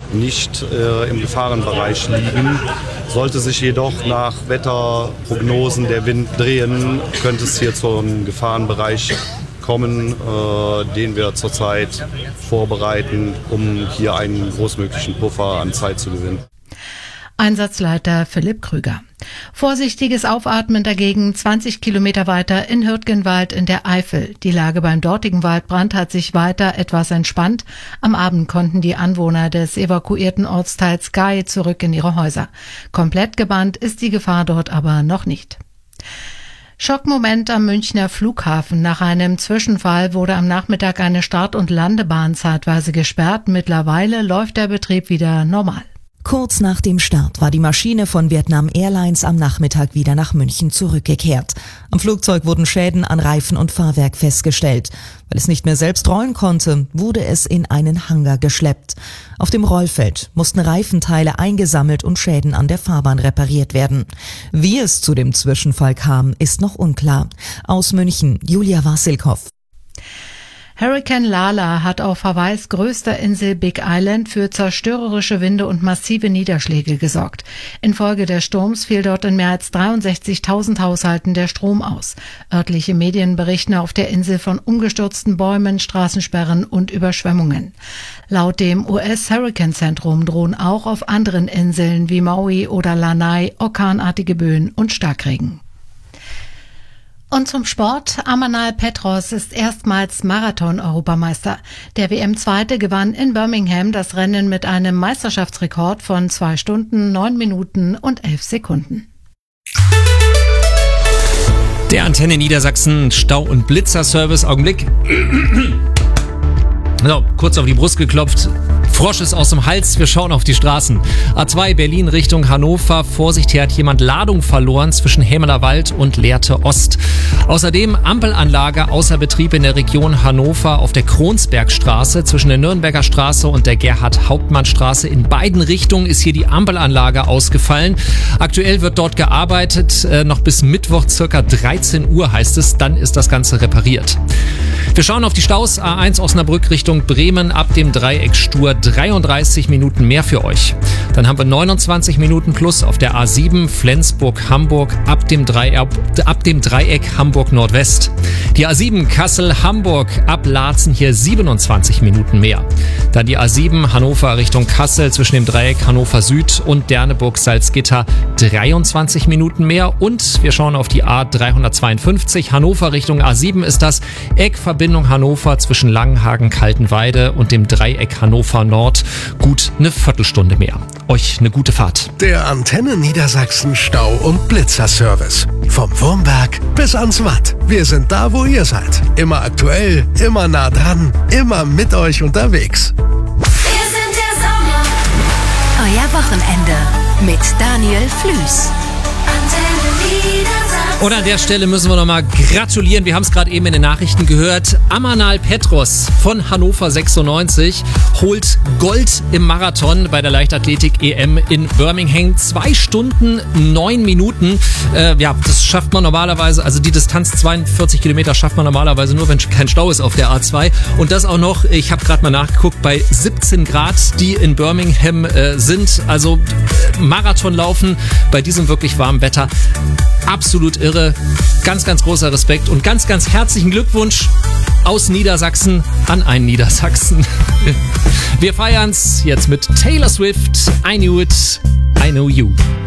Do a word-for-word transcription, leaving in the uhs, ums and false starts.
nicht äh, im Gefahrenbereich liegen. Sollte sich jedoch nach Wetterprognosen der Wind drehen, könnte es hier zu einem Gefahrenbereich kommen, äh, den wir zurzeit vorbereiten, um hier einen großmöglichen Puffer an Zeit zu gewinnen. Einsatzleiter Philipp Krüger. Vorsichtiges Aufatmen dagegen zwanzig Kilometer weiter in Hürtgenwald in der Eifel. Die Lage beim dortigen Waldbrand hat sich weiter etwas entspannt. Am Abend konnten die Anwohner des evakuierten Ortsteils Gay zurück in ihre Häuser. Komplett gebannt ist die Gefahr dort aber noch nicht. Schockmoment am Münchner Flughafen. Nach einem Zwischenfall wurde am Nachmittag eine Start- und Landebahn zeitweise gesperrt. Mittlerweile läuft der Betrieb wieder normal. Kurz nach dem Start war die Maschine von Vietnam Airlines am Nachmittag wieder nach München zurückgekehrt. Am Flugzeug wurden Schäden an Reifen und Fahrwerk festgestellt. Weil es nicht mehr selbst rollen konnte, wurde es in einen Hangar geschleppt. Auf dem Rollfeld mussten Reifenteile eingesammelt und Schäden an der Fahrbahn repariert werden. Wie es zu dem Zwischenfall kam, ist noch unklar. Aus München, Julia Wasilkow. Hurrikan Lala hat auf Hawaiis größter Insel Big Island für zerstörerische Winde und massive Niederschläge gesorgt. Infolge des Sturms fiel dort in mehr als dreiundsechzigtausend Haushalten der Strom aus. Örtliche Medien berichten auf der Insel von umgestürzten Bäumen, Straßensperren und Überschwemmungen. Laut dem U S-Hurrikanzentrum drohen auch auf anderen Inseln wie Maui oder Lanai orkanartige Böen und Starkregen. Und zum Sport. Amanal Petros ist erstmals Marathon-Europameister. Der W M-Zweite gewann in Birmingham das Rennen mit einem Meisterschaftsrekord von zwei Stunden, neun Minuten und elf Sekunden. Der Antenne Niedersachsen Stau- und Blitzer-Service. Augenblick. So, kurz auf die Brust geklopft. Frosch ist aus dem Hals, wir schauen auf die Straßen. A zwei Berlin Richtung Hannover. Vorsicht, hier hat jemand Ladung verloren zwischen Hämeler Wald und Lehrte Ost. Außerdem Ampelanlage außer Betrieb in der Region Hannover auf der Kronsbergstraße. Zwischen der Nürnberger Straße und der Gerhard-Hauptmann-Straße. In beiden Richtungen ist hier die Ampelanlage ausgefallen. Aktuell wird dort gearbeitet. Äh, noch bis Mittwoch circa dreizehn Uhr heißt es. Dann ist das Ganze repariert. Wir schauen auf die Staus. A eins Osnabrück Richtung Bremen ab dem Dreieck Stur. dreiunddreißig Minuten mehr für euch. Dann haben wir neunundzwanzig Minuten plus auf der A sieben Flensburg-Hamburg ab dem Dreieck, ab dem Dreieck Hamburg Nordwest. Die A sieben Kassel-Hamburg ab Laatzen hier siebenundzwanzig Minuten mehr. Dann die A sieben Hannover Richtung Kassel zwischen dem Dreieck Hannover Süd und Derneburg-Salzgitter dreiundzwanzig Minuten mehr. Und wir schauen auf die A dreihundertzweiundfünfzig Hannover Richtung A sieben ist das Eckverbindung Hannover zwischen Langenhagen, Kaltenweide und dem Dreieck Hannover Nord. Gut eine Viertelstunde mehr. Euch eine gute Fahrt. Der Antenne Niedersachsen Stau- und Blitzer-Service. Vom Wurmberg bis ans Watt. Wir sind da, wo ihr seid. Immer aktuell, immer nah dran, immer mit euch unterwegs. Wir sind der Sommer. Euer Wochenende mit Daniel Flüß. Antenne Niedersachsen. Und an der Stelle müssen wir nochmal gratulieren. Wir haben es gerade eben in den Nachrichten gehört. Amanal Petros von Hannover sechsundneunzig holt Gold im Marathon bei der Leichtathletik-E M in Birmingham. Zwei Stunden, neun Minuten. Äh, ja, das schafft man normalerweise, also die Distanz zweiundvierzig Kilometer schafft man normalerweise nur, wenn kein Stau ist auf der A zwei. Und das auch noch, ich habe gerade mal nachgeguckt, bei siebzehn Grad, die in Birmingham äh, sind. Also äh, Marathon laufen bei diesem wirklich warmen Wetter. Absolut irre. Ganz, ganz großer Respekt und ganz, ganz herzlichen Glückwunsch aus Niedersachsen an einen Niedersachsen. Wir feiern's jetzt mit Taylor Swift. I knew it, I know you.